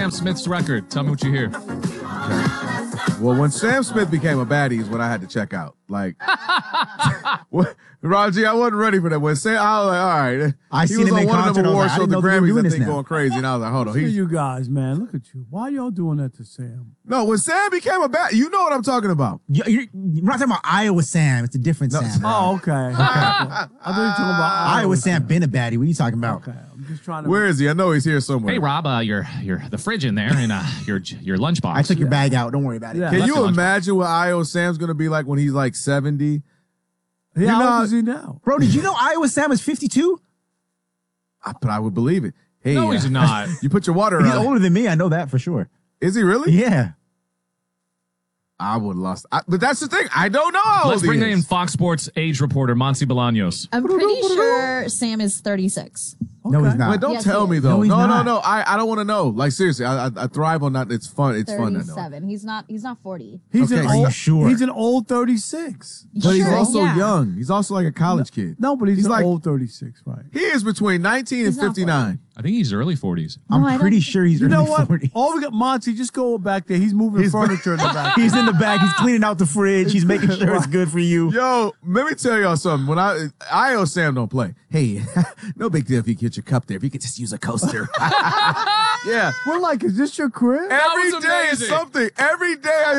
Sam Smith's record. Tell me what you hear. Well, when Sam Smith became a baddie is what I had to check out. Like, Raji, I wasn't ready for that. When Sam, I was like, all right. He was on one of them award shows, the Grammys, I think, going crazy. And I was like, hold on. Look at you guys, man. Look at you. Why y'all doing that to Sam? No, when Sam became a baddie, you know what I'm talking about. You're not talking about Iowa Sam. It's a different Sam. Oh, okay. I thought you were talking about Iowa Sam been a baddie. What are you talking about? Okay. I'm just trying to. Where is he? I know he's here somewhere. Hey, Rob, your the fridge in there and your lunchbox. I took your bag out. Don't worry about it. Yeah. Can you imagine what Iowa Sam's going to be like when he's like 70? How old is he now? Bro, did you know Iowa Sam is 52? But I would believe it. Hey, No, he's not. You put your water He's on. older than me. I know that for sure. Is he really? Yeah. I would have lost. But that's the thing. I don't know how old Let's bring he in is. Fox Sports age reporter, Monty Bolaños. I'm pretty sure Sam is 36. No, he's not. Wait, don't Yes, tell he me is. though. No, he's No. not. I don't want to know. Like seriously, I thrive on that. It's fun. It's fun to know. 37. He's not 40. He's Okay, an are you old. sure? He's an old 36. But he's Sure, also yeah. young. He's also like a college kid. No, but he's an like old 36, right? he is between 19 and He's not 59. I think he's early 40s. No, I I'm don't pretty think- sure he's You know early what? 40s. All we got, Monty, just go back there. He's moving furniture in the back. He's in the back. He's cleaning out the fridge. He's making sure it's good for you. Yo, let me tell y'all something. When Io Sam don't play. Hey, no big deal if you get your cup there. If you could just use a coaster. Yeah. We're like, is this your crib? Every was day is amazing. something. Every day,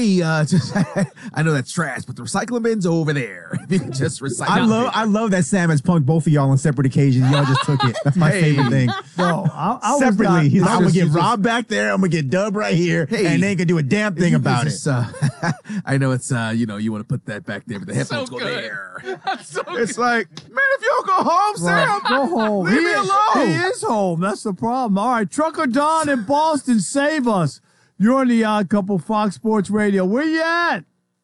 I know that's trash, but the recycling bin's over there. If you can just recycle. I love that Sam has punked both of y'all on separate occasions. Y'all just took it. That's my Hey. favorite thing. No, I was Separately, not- he's like, I'm gonna get just- Rob back there. I'm gonna get Dub right here, Hey. and they ain't gonna do a damn thing about it. I know it's you want to put that back there, but the headphones go good. there. That's so It's like, man, if you don't go home, Sam, Right, go home. leave me alone. He is home. That's the problem. All right, Trucker Don in Boston, save us. You're on the Odd Couple, Fox Sports Radio. Where you at?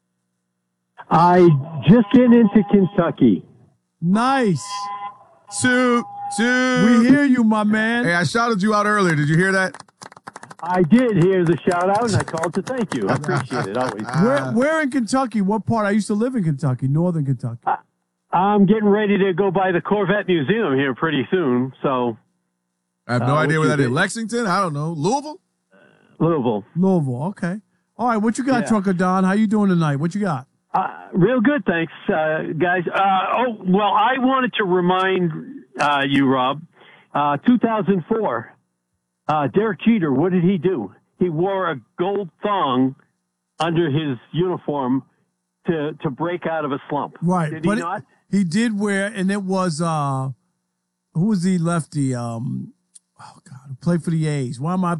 I just get into Kentucky. Nice. Toot, toot. We hear you, my man. Hey, I shouted you out earlier. Did you hear that? I did hear the shout out and I called to thank you. I appreciate it always. Where in Kentucky? What part? I used to live in Kentucky, northern Kentucky. I'm getting ready to go by the Corvette Museum here pretty soon. So I have no idea where that is. think? Lexington? I don't know. Louisville? Louisville. Louisville. Okay. All right. What you got, Yeah. Trucker Don? How you doing tonight? What you got? Real good, thanks, guys. I wanted to remind you, Rob, 2004, Derek Jeter, what did he do? He wore a gold thong under his uniform to break out of a slump. Right. Did he but not? he did wear, and it was who was the lefty? Oh God, who played for the A's?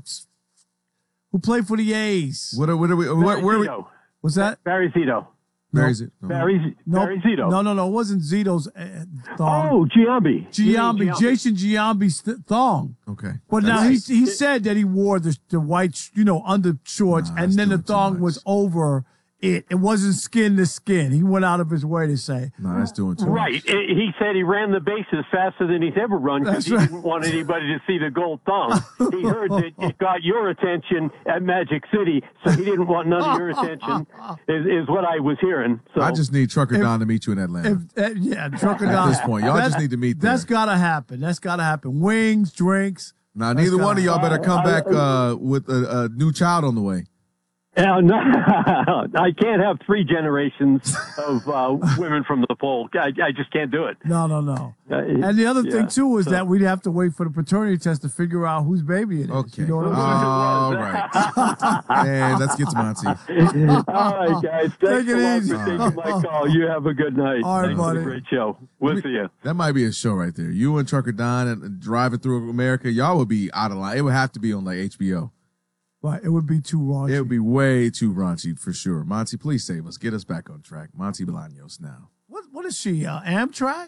Who played for the A's? Where are we? Where are we? Zito. Was that? Barry Zito. Where is it? Barry Zito. No, it wasn't Zito's thong. Oh, Giambi. Jason Giambi's thong. Okay. But now he said that he wore the white, under shorts, Nah, and that's then the doing too thong much. was over it. It wasn't skin to skin. He went out of his way to say. No, that's doing too Right. much. He said he ran the bases faster than he's ever run because That's he right. didn't want anybody to see the gold thong. He heard that it got your attention at Magic City, so he didn't want none of your attention, is what I was hearing. So I just need Trucker Don to meet you in Atlanta. Trucker At Don. this point, y'all just need to meet there. That's gotta happen. Wings, drinks. Now, neither one of y'all better come back with a new child on the way. No, I can't have 3 generations of women from the poll. I just can't do it. No. And the other thing too is that we'd have to wait for the paternity test to figure out whose baby it is. Okay. You know what I'm All right. Hey, let's get to Monty. All right, guys. Take Thanks it a lot easy. for taking my call. You have a good night. All right, Thanks for buddy. the great show. We'll see you. That might be a show right there. You and Trucker Don and driving through America, y'all would be out of line. It would have to be on like HBO. Right, it would be too raunchy. It would be way too raunchy for sure. Monty, please save us. Get us back on track. Monty Bolaños now. What is she? Amtrak?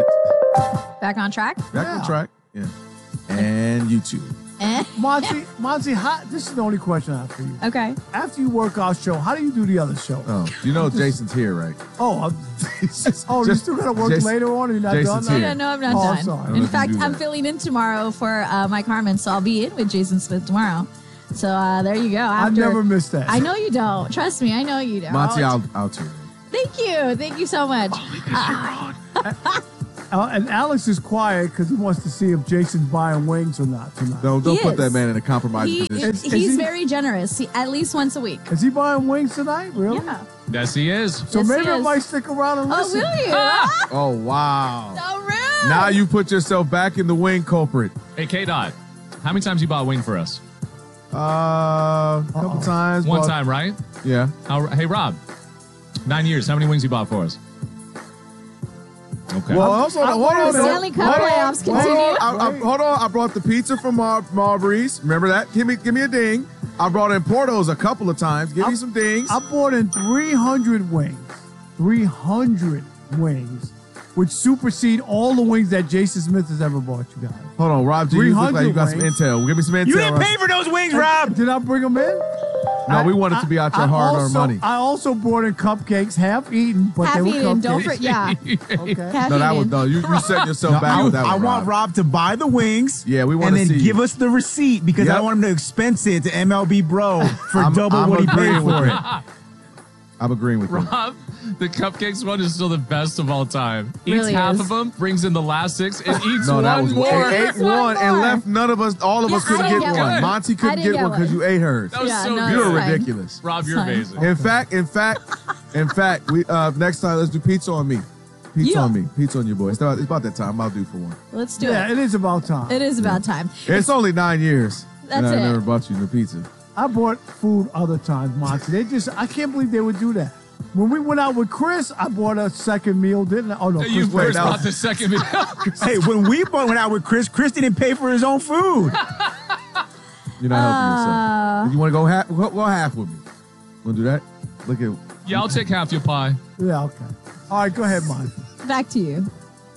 Back on track? Back on track. Yeah. And YouTube. Monty, this is the only question I have for you. Okay. After you work our show, how do you do the other show? Oh, you know Jason's here, right? Oh, you still got to work Jason- later on? Or you're not Jason's done? here. No, I'm not Oh, I'm done. sorry. I don't know In if you fact, do I'm that. filling in tomorrow for Mike Harmon, so I'll be in with Jason Smith tomorrow. So there you go. I've never missed that. I know you don't. Trust me, I know you don't. Monty, I'll tune in. Thank you so much. And Alex is quiet because he wants to see if Jason's buying wings or not tonight. Don't He put is. that man in a compromising position. Is He's he- very generous. At least once a week. Is he buying wings tonight? Really? Yeah. Yes, he is. So Yes, maybe he I is. might stick around and Oh, listen. will you? Oh, wow. So rude. Now you put yourself back in the wing culprit. Hey, K-Dot, how many times you bought a wing for us? A couple times. One but- time, right? Yeah. Hey, Rob, 9 years. How many wings you bought for us? Okay. Well, also, hold on. Stanley Cup playoffs continue. Hold on. I brought the pizza from Marbury's. Remember that? Give me a ding. I brought in Porto's a couple of times. Give me some dings. I bought in 300 wings. 300 wings, which supersede all the wings that Jason Smith has ever bought you guys. Hold on, Rob G. You look like you got some 300 intel. Give me some intel. You didn't Rob. pay for those wings, Rob. Did I bring them in? No, we want it to be out your hard-earned money. I also bought in cupcakes, half eaten, but Half they were eaten. cupcakes. Don't forget. Yeah. Okay. Half No, that was eaten. no. You set yourself back with that I one, want Rob to buy the wings. Yeah, we wanna and then see give you. us the receipt because I Yep. don't want him to expense it to MLB Bro for I'm double what he paid agreeing with for you. it. I'm agreeing with you. Rob, the cupcakes one is still the best of all time. Really Eats half is. of them, brings in the last 6, and eats No, one that was more. He ate one and more. left none of us. All of Yeah, us I couldn't didn't get get one. one. Monty I couldn't didn't get get one because one. you ate hers. That was Yeah, so no, good. You're it's fine. ridiculous. Rob, you're Fine. amazing. In fact, we next time let's do pizza on me. Pizza Yeah. on me. Pizza on you, boy. It's about that time. I'll do for one. Let's do Yeah, it. it is about time. It is about time. It's only 9 years. That's and I it. never bought you no pizza. I bought food other times, Monty. I can't believe they would do that. When we went out with Chris, I bought a second meal, didn't I? Oh, no. You Chris first that bought was- the second meal. Hey, when we went out with Chris didn't pay for his own food. You're not helping yourself. You want to go half? Go half with me. Want to do that? Look at. Yeah, I'll take half your pie. Yeah, okay. All right, go ahead, Monty. Back to you.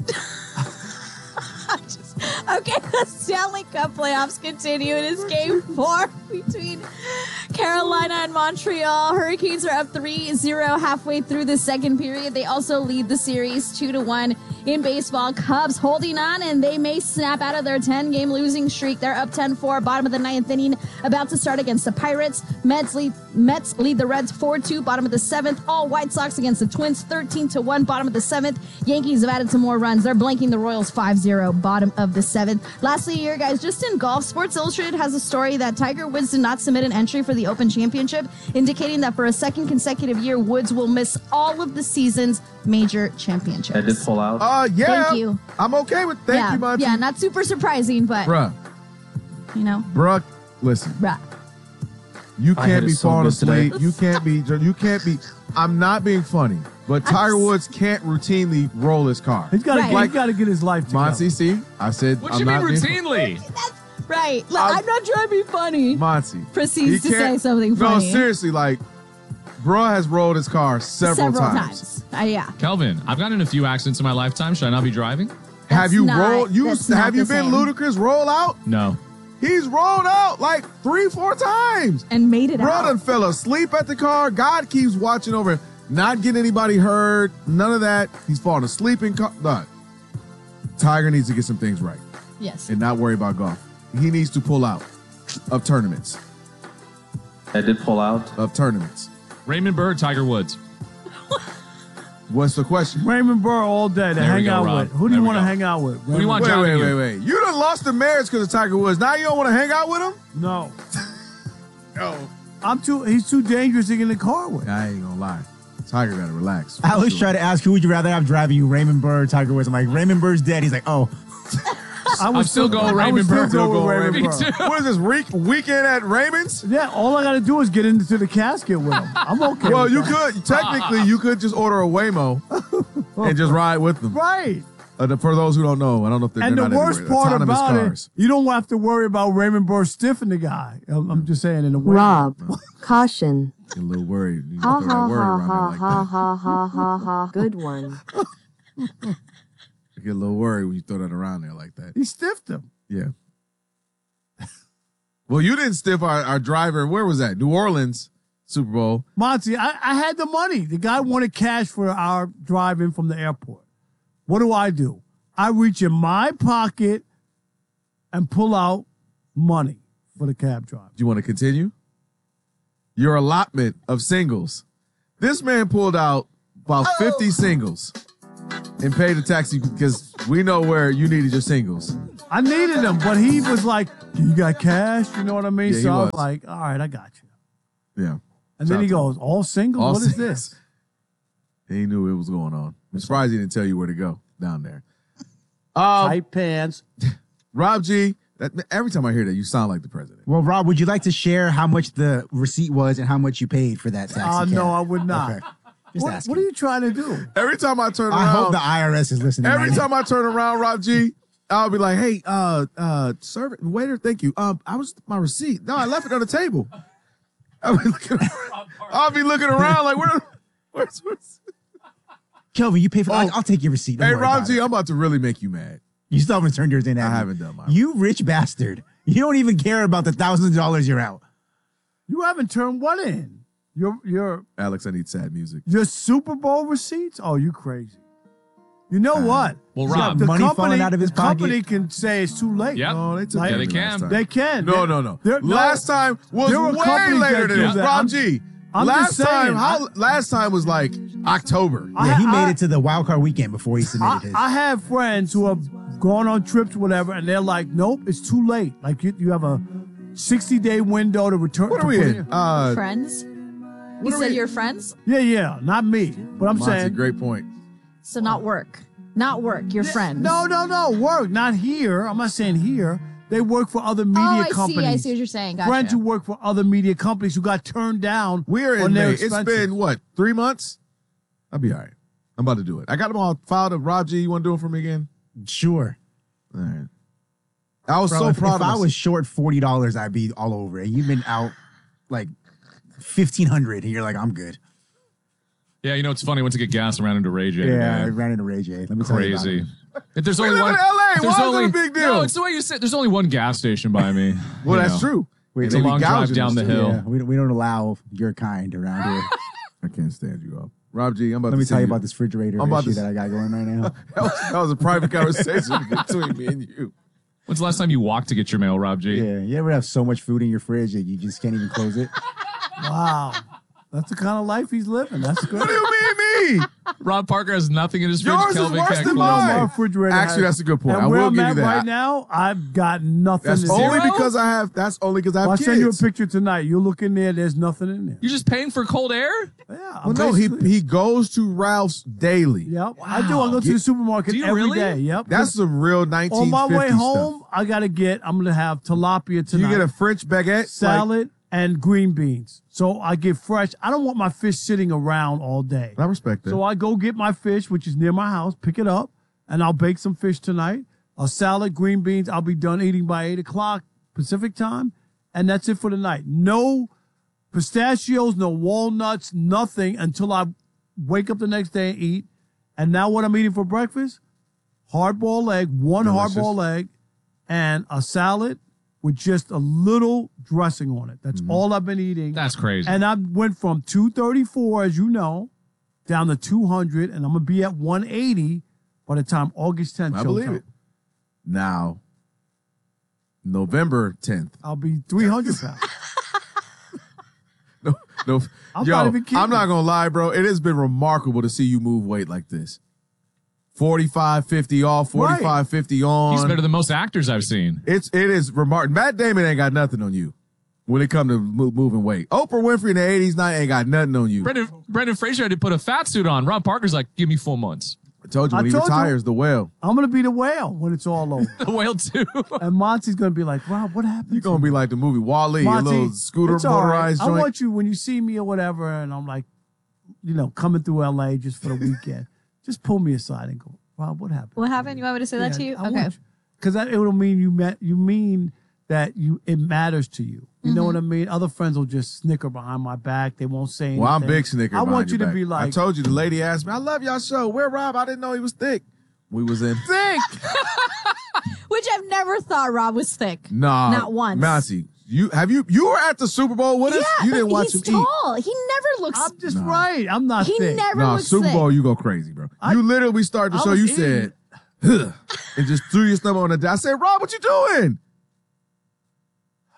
Okay, the Stanley Cup playoffs continue. It is game 4 between Carolina and Montreal. Hurricanes are up 3-0 halfway through the second period. They also lead the series 2-1 in baseball. Cubs holding on, and they may snap out of their 10-game losing streak. They're up 10-4, bottom of the 9th inning, about to start against the Pirates. Mets lead the Reds 4-2, bottom of the 7th. All White Sox against the Twins 13-1, bottom of the 7th. Yankees have added some more runs. They're blanking the Royals 5-0, bottom of the 7th. Lastly here, guys, just in golf, Sports Illustrated has a story that Tiger Woods did not submit an entry for the Open Championship, indicating that for a second consecutive year, Woods will miss all of the season's major championships. I did pull out. Yeah. Thank you. I'm okay with. Thank yeah, you, Monty. yeah, not super surprising, but you know, Bruh, listen. bruh. You My can't head be is so falling good today. asleep. You can't be. I'm not being funny, but Tiger Woods can't routinely roll his car. He's got Right. to get his life together. Monty, see, I said What I'm you mean not being routinely? Right. Look, I'm not trying to be funny. Monty Proceeds he to say can't- something No, funny. seriously, like, bro has rolled his car several times. Yeah. Kelvin, I've gotten in a few accidents in my lifetime. Should I not be driving? Have you not- rolled? You that's not have you the been same. Ludacris roll out? No. He's rolled out like 3-4 times. And made it Bro out. done fell asleep at the car. God keeps watching over him. Not getting anybody hurt. None of that. He's falling asleep in car. No. Tiger needs to get some things right Yes. and not worry about golf. He needs to pull out of tournaments. I did pull out. Of tournaments. Raymond Burr, Tiger Woods. What's the question? Raymond Burr all day to There we hang go, out Rob. with. Who do There you we want to go. hang out with? Who do you want Wait, driving you? wait. You done lost the marriage because of Tiger Woods. Now you don't want to hang out with him? No. No. He's too dangerous to get in the car with. I ain't gonna lie. Tiger gotta relax. I always try to ask, who would you rather have driving you, Raymond Burr or Tiger Woods? I'm like, Raymond Burr's dead. He's like, oh. I'm still going Raymond Burr. Go with Raymond Me Burr. too. What is this weekend at Raymond's? Yeah, all I got to do is get into the casket with him. I'm okay. Well, with you that. could technically you could just order a Waymo and just ride with them. Right. For those who don't know, I don't know if they're And the not worst everywhere. part Autonomous about cars. it, you don't have to worry about Raymond Burr stiffing the guy. I'm just saying in a way. Rob, caution. Get a little worried. You Ha don't throw ha that word ha around ha there like ha that. ha ha ha ha. Good one. I get a little worried when you throw that around there like that. He stiffed him. Yeah. Well, you didn't stiff our driver. Where was that? New Orleans Super Bowl. Monty, I had the money. The guy wanted cash for our drive in from the airport. What do? I reach in my pocket and pull out money for the cab driver. Do you want to continue? Your allotment of singles. This man pulled out about 50 singles and paid the taxi because We know where you needed your singles. I needed them, but he was like, "You got cash?" You know what I mean? Yeah, he so I was was. like, "All right, I got you." Yeah. And then he goes, "All singles? All What is singles. this?" He knew it was going on. I'm surprised he didn't tell you where to go down there. Tight pants. Rob G, every time I hear that, you sound like the president. Well, Rob, would you like to share how much the receipt was and how much you paid for that taxi cab? No, I would not. Okay. Just What asking. are you trying to do? Every time I turn around, I hope the IRS is listening. every right now. time I turn around, Rob G, I'll be like, "Hey, servant, waiter, thank you. I was my receipt. No, I left it on the table." I'll be looking around like, where's Kelvin, you pay for. I'll take your receipt. Don't Hey, worry Rob about G, it. I'm about to really make you mad. You still haven't turned yours in. I have you? haven't done mine. You rich bastard. You don't even care about the thousands of dollars you're out. You haven't turned what in? Your Alex, I need sad music. Super Bowl receipts? Oh, you crazy. You know what? Well, He's got Rob, The money company, falling out of his the company pocket. can say it's too late. Yep. No, they took Like- care Yeah, of they me last can. time. They can. No. There- Last time was there were way companies later that than do this. that. Rob G. I'm last just saying, time, last time was like October. Yeah, he made it to the wild card weekend before he submitted his. I have friends who have gone on trips, whatever, and they're like, "Nope, it's too late. Like you have a 60-day window to return." What are we in? Friends? You are said we- you're friends? Yeah, not me, but I'm Monty, saying great point. So not work. Not work. You're friends. No, work, not here. I'm not saying here. They work for other media Oh, I companies. see what you're saying. Gotcha. Friends who work for other media companies who got turned down. We're in on their May. It's expenses. been, what, 3 months? I'll be all right. I'm about to do it. I got them all filed up. Rob G, you want to do it for me again? Sure. All right. I was Bro, so if proud of I myself. was short $40, I'd be all over it. You've been out like 1,500, and you're like, I'm good. yeah, you know it's funny. I went to get gas and ran into Ray J. Yeah, I today. ran into Ray J. Let me tell you about Crazy. it. If there's We only live one, in LA. if there's Why is it only, a big deal? No, it's the way you say. There's only one gas station by me. Well, you that's know. true. It's And a they long be drive gouging down us, the too. hill. Yeah, we don't allow your kind around here. I can't stand you up. Rob G, I'm about Let to me send tell you about this refrigerator I'm about issue to- that I got going right now. That was a private conversation between me and you. When's the last time you walked to get your mail, Rob G? Yeah, you ever have so much food in your fridge that you just can't even close it? Wow. That's the kind of life he's living. That's good. What do you mean me? Rob Parker has nothing in his fridge. Yours is Kelvin worse can't than close mine. it. My refrigerator Actually, has- that's a good point. And I where will I'm give at you that. right now, I've got nothing. That's in only there. because I have I'll kids. send you a picture tonight. You look in there. There's nothing in there. You're just paying for cold air? Yeah. Well, no, he goes to Ralph's daily. Yep. I do. I go to the supermarket Do you every really? day. Yep. That's some real 1950s on my way stuff. home. I'm gonna have tilapia Do you tonight. get a French baguette? salad and green beans. So I get fresh. I don't want my fish sitting around all day. I respect that. So I go get my fish, which is near my house, pick it up, and I'll bake some fish tonight. A salad, green beans. I'll be done eating by 8 o'clock Pacific time, and that's it for the night. No pistachios, no walnuts, nothing until I wake up the next day and eat. And now what I'm eating for breakfast? Hard-boiled egg, one Delicious. hard-boiled egg, and a salad with just a little dressing on it. That's all I've been eating. That's crazy. And I went from 234, as you know, down to 200, and I'm going to be at 180 by the time August 10th I shows believe up. it. Now, November 10th. I'll be 300 pounds. No, I'm yo, not even kidding. I'm not gonna lie, bro. It has been remarkable to see you move weight like this. 45, 50 off, 45, Right. 50 on. He's better than most actors I've seen. It is remarkable. Matt Damon ain't got nothing on you when it comes to moving weight. Oprah Winfrey in the 80s, now ain't got nothing on you. Brendan Fraser had to put a fat suit on. Rob Parker's like, give me 4 months. I told you when I he told you. retires, the whale. I'm going to be the whale when it's all over. The whale too. And Monty's going to be like, Rob, what happened? You're gonna be like the movie Wall-E, a Monty, little scooter it's all right. motorized I joint. want you, when you see me or whatever, and I'm like, coming through LA just for the weekend, just pull me aside and go, Rob, what happened? What happened? You want me to say that to you? Okay. Because it will mean you mean that it matters to you. You know what I mean? Other friends will just snicker behind my back. They won't say anything. Well, I'm big snicker. I behind want your you to back. be like, I told you, the lady asked me, I love y'all show. Where Rob? I didn't know he was thick. We was in thick. Which I've never thought Rob was thick. Nah. Not once. Nancy, you were at the Super Bowl with us? Yeah, You didn't but watch he's him eat. tall. He never looks. I'm just right. I'm not he thick. never No, looks Super thick. Bowl, you go crazy, bro. You literally started the I show. was You eating. said, "Huh," and just threw your stomach on the desk. I said, Rob, what you doing?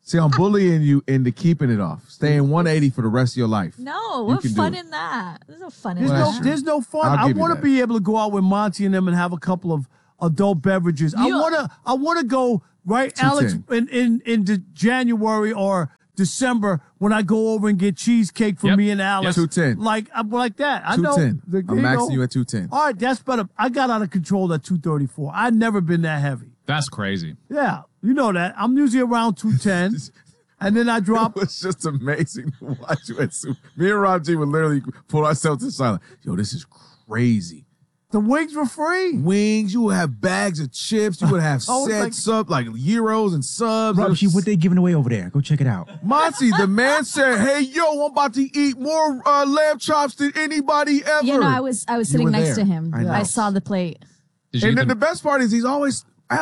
See, I'm bullying you into keeping it off. Staying 180 for the rest of your life. No, what can do fun it. in that? There's no fun in There's Well, no, that. there's no fun. I'll I give you want to that. be able to go out with Monty and them and have a couple of adult beverages. I Yeah. want to go right, Alex, 210. into January or December when I go over and get cheesecake for Yep. me and Alex. 210. Like that. I know. 210. There I'm you maxing go. you at 210. All right, that's better. I got out of control at 234. I've never been that heavy. That's crazy. Yeah, you know that. I'm usually around 210, and then I drop. It was just amazing to watch you at Super. Me and Rob G would literally pull ourselves to the side. Like, yo, this is crazy. The wings were free. Wings, you would have bags of chips. You would have Oh, set like- sub, like gyros and subs. Rob, what they giving away over there? Go check it out. Monty, the man said, hey, yo, I'm about to eat more lamb chops than anybody ever. Yeah, no, I was sitting were next there. to him. I know. I saw the plate. Did you And get then the- the best part is he's always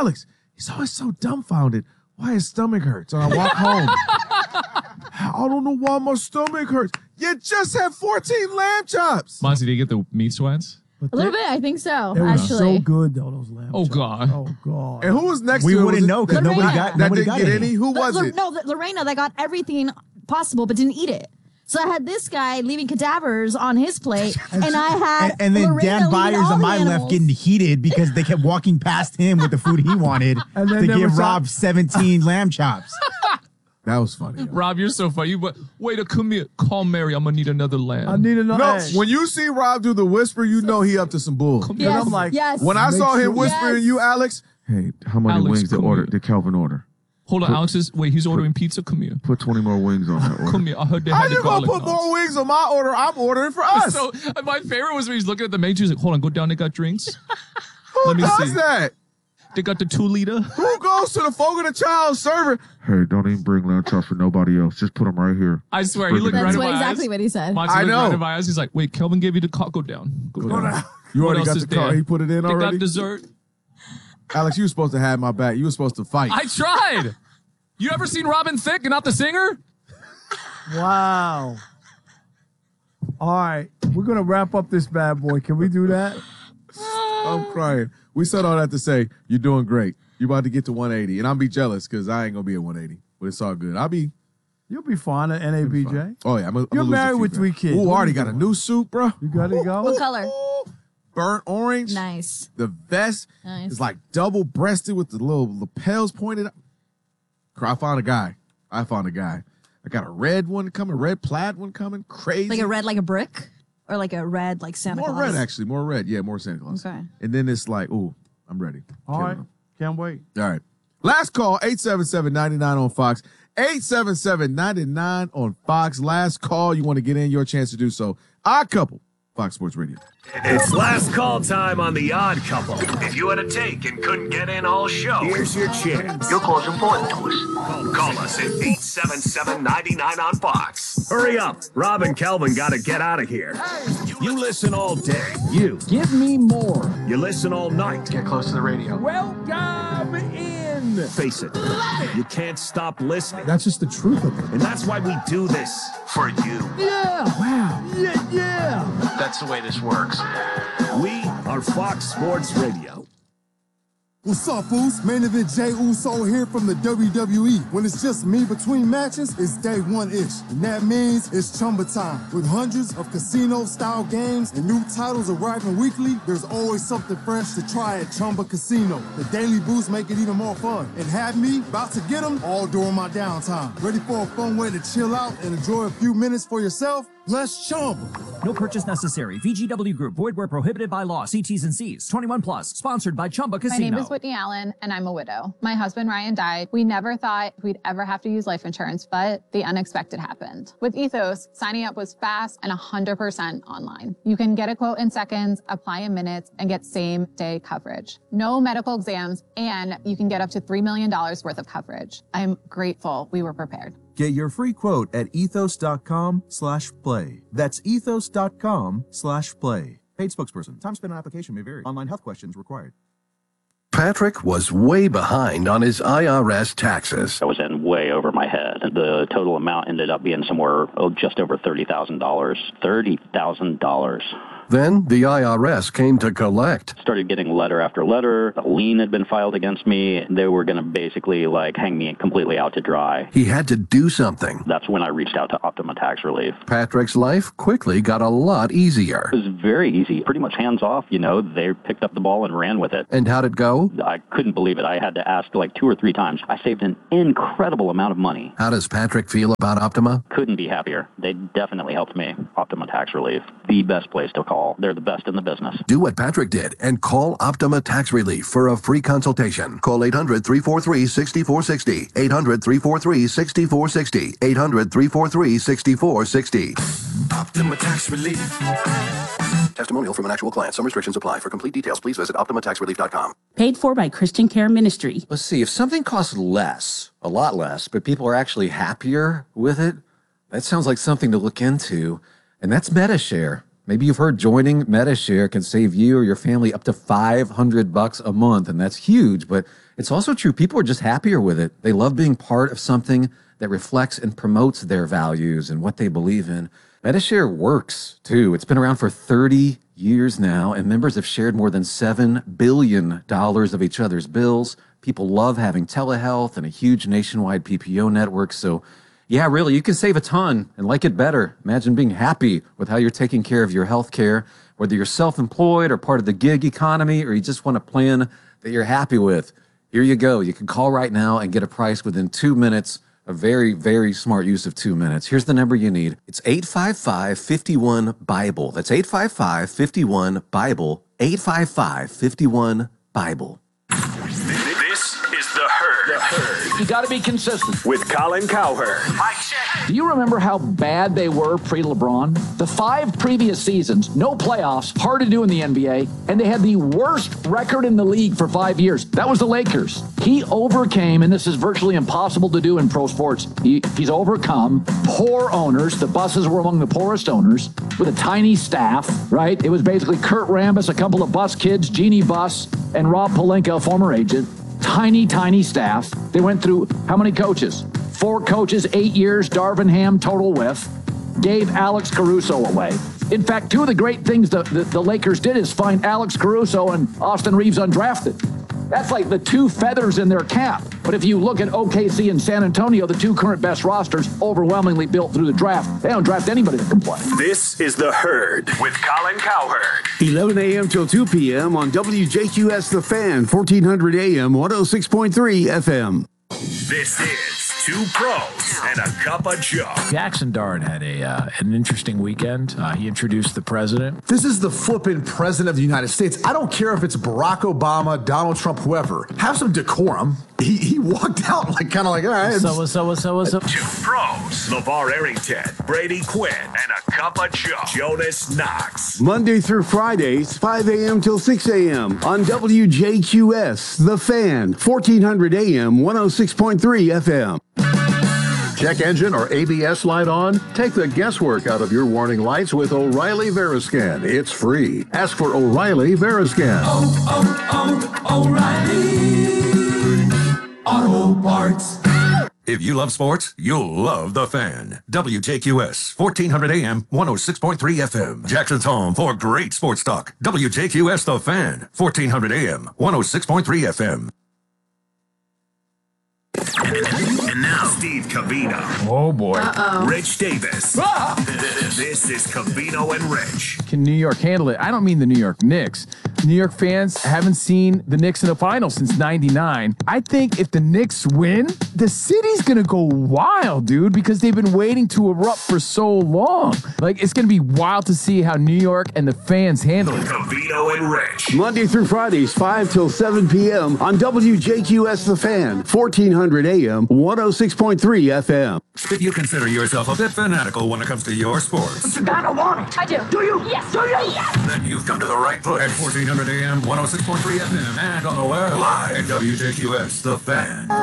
so dumbfounded why his stomach hurts. And I walk home. I don't know why my stomach hurts. You just had 14 lamb chops. Monty, did you get the meat sweats? A little bit, I think so. They were Actually, so good though. Those lamb Oh, chops. God. Oh God. And who was next We to it? wouldn't Was it- know because Lorena. nobody got That nobody didn't got get any. any? Who was it? No, Lorena, that got everything possible but didn't eat it. So I had this guy leaving cadavers on his plate, and I had And then Lorena Dan leaving Byers all on the my left animals. getting heated because they kept walking past him with the food he wanted And then to there give was Rob 17 lamb chops. That was funny. yo. Rob, you're so funny. But wait, come here. Call Mary. I'm gonna need another lamb. I need another. No, egg. when you see Rob do the whisper, you know he up to some bull. And Yes, I'm like, yes. When I Make saw him sure- whispering you, Alex, hey, how many Alex, wings come here. did Kelvin order? Hold on, Alex is he's ordering pizza. Come here. Put 20 more wings on that order. Come here. I heard they How had the you gonna garlic put knots. more wings on my order? I'm ordering for us. So my favorite was when he's looking at the menu. He's like, "Hold on, go down. They got drinks. Who let me does see. that? They got the 2-liter." Who goes to the Fogo de Child server? Hey, don't even bring lamb chops for nobody else. Just put them right here. I swear, he looked right That's in what, my exactly eyes. what he said. Monty I looked know. right in my eyes. He's like, "Wait, Kelvin gave you the car. Go down. Go down. You What already else got is the car. there? He put it in They already. got dessert." Alex, you were supposed to have my back. You were supposed to fight. I tried. You ever seen Robin Thicke and not the singer? wow. All right, we're gonna wrap up this bad boy. Can we do that? I'm crying. We said all that to say you're doing great. You're about to get to 180, and I'll be jealous because I ain't gonna be at 180, but it's all good. I'll be. You'll be fine at NABJ. Oh yeah, I'm You're married with 3 kids. Ooh, What already you got a doing? new suit, bro. You gotta go. What color? Burnt orange. Nice. The vest Nice. is like double breasted with the little lapels pointed up. I found a guy. I got a red one coming, red plaid one coming. Crazy. Like a red, like a brick, or like a red, like Santa More Claus. red, actually. More red. Yeah, more Santa Claus. Okay. And then it's like, ooh, I'm ready. All right, Killing can't wait. them. All right. Last call, 877-99 on Fox. 877-99 on Fox. Last call. You want to get in, your chance to do so. Odd Couple, Fox Sports Radio. It's last call time on The Odd Couple. If you had a take and couldn't get in all show, here's your chance. Your call's important to us. Call us at 877-99 on Fox. Hurry up. Rob and Kelvin got to get out of here. You listen all day. You. Give me more. You listen all night. Get close to the radio. Welcome in. Face it. You can't stop listening. That's just the truth of it. And that's why we do this. For you. Yeah. Wow. Yeah. That's the way this works. We are Fox Sports Radio. What's up, fools? Main event Jey Uso here from the WWE. When it's just me between matches, it's day one-ish. And that means it's Chumba time. With hundreds of casino-style games and new titles arriving weekly, there's always something fresh to try at Chumba Casino. The daily boosts make it even more fun. And have me about to get them all during my downtime. Ready for a fun way to chill out and enjoy a few minutes for yourself? Let's Chumba. No purchase necessary. VGW Group. Void where prohibited by law. See T's and C's. 21 plus. Sponsored by Chumba Casino. My name is Whitney Allen, and I'm a widow. My husband, Ryan, died. We never thought we'd ever have to use life insurance, but the unexpected happened. With Ethos, signing up was fast and 100% online. You can get a quote in seconds, apply in minutes, and get same-day coverage. No medical exams, and you can get up to $3 million worth of coverage. I'm grateful we were prepared. Get your free quote at ethos.com/play. That's ethos.com/play. Paid spokesperson. Time spent on application may vary. Online health questions required. Patrick was way behind on his IRS taxes. I was in way over my head. The total amount ended up being somewhere just over $30,000. $30,000. Then the IRS came to collect. Started getting letter after letter. A lien had been filed against me. They were going to basically like hang me completely out to dry. He had to do something. That's when I reached out to Optima Tax Relief. Patrick's life quickly got a lot easier. It was very easy, pretty much hands off. You know, they picked up the ball and ran with it. And how'd it go? I couldn't believe it. I had to ask like 2 or 3 times. I saved an incredible amount of money. How does Patrick feel about Optima? Couldn't be happier. They definitely helped me. Optima Tax Relief, the best place to call. They're the best in the business. Do what Patrick did and call Optima Tax Relief for a free consultation. Call 800-343-6460. 800-343-6460. 800-343-6460. Optima Tax Relief. Testimonial from an actual client. Some restrictions apply. For complete details, please visit OptimaTaxRelief.com. Paid for by Christian Care Ministry. Let's see, if something costs less, a lot less, but people are actually happier with it, that sounds like something to look into. And that's MediShare. Maybe you've heard joining MediShare can save you or your family up to $500 a month, and that's huge. But it's also true, people are just happier with it. They love being part of something that reflects and promotes their values and what they believe in. MediShare works, too. It's been around for 30 years now, and members have shared more than $7 billion of each other's bills. People love having telehealth and a huge nationwide PPO network, so yeah, really, you can save a ton and like it better. Imagine being happy with how you're taking care of your health care, whether you're self-employed or part of the gig economy, or you just want a plan that you're happy with. Here you go. You can call right now and get a price within 2 minutes. A very, very smart use of 2 minutes. Here's the number you need. It's 855-51-BIBLE. That's 855-51-BIBLE. 855-51-BIBLE. This is The Herd. You got to be consistent. With Colin Cowherd. Do you remember how bad they were pre-LeBron? The 5 previous seasons, no playoffs, hard to do in the NBA, and they had the worst record in the league for 5 years. That was the Lakers. He overcame, and this is virtually impossible to do in pro sports, he's overcome poor owners. The Busses were among the poorest owners with a tiny staff, right? It was basically Kurt Rambis, a couple of Bus kids, Jeannie Buss, and Rob Pelinka, a former agent. Tiny, tiny staff. They went through how many coaches? 4 coaches, 8 years, Darvin Ham, total whiff. Gave Alex Caruso away. In fact, 2 of the great things the Lakers did is find Alex Caruso and Austin Reeves undrafted. That's like the 2 feathers in their cap. But if you look at OKC and San Antonio, the 2 current best rosters, overwhelmingly built through the draft. They don't draft anybody that can play. This is The Herd with Colin Cowherd. 11 a.m. till 2 p.m. on WJQS The Fan, 1400 a.m., 106.3 FM. This is 2 pros and a cup of Joe. Jackson Dart had an interesting weekend. He introduced the president. This is the flippin' president of the United States. I don't care if it's Barack Obama, Donald Trump, whoever. Have some decorum. He walked out like kind of like, all right. What's up? 2 pros, LeVar Arrington, Brady Quinn, and a cup of Joe, Jonas Knox. Monday through Fridays, 5 a.m. till 6 a.m. on WJQS The Fan, 1400 a.m., 106.3 FM. Check engine or ABS light on? Take the guesswork out of your warning lights with O'Reilly Veriscan. It's free. Ask for O'Reilly Veriscan. O'Reilly Auto Parts. If you love sports, you'll love The Fan. WJQS, 1400 AM, 106.3 FM. Jackson's home for great sports talk. WJQS The Fan, 1400 AM, 106.3 FM. And now, Steve Covino. Oh, boy. Rich Davis. This is Covino and Rich. Can New York handle it? I don't mean the New York Knicks. New York fans haven't seen the Knicks in the finals since '99. I think if the Knicks win, the city's going to go wild, dude, because they've been waiting to erupt for so long. Like, it's going to be wild to see how New York and the fans handle it. Covino and Rich. Monday through Fridays, 5 till 7 p.m. on WJQS The Fan, 1400 a.m., 106.3 FM. If you consider yourself a bit fanatical when it comes to your sports, I don't want it. I do. Do you? Yes. Do you? Yes. then you've come to the right place. At 1400 AM, 106.3 FM, and on the web, live at WJQS The Fan.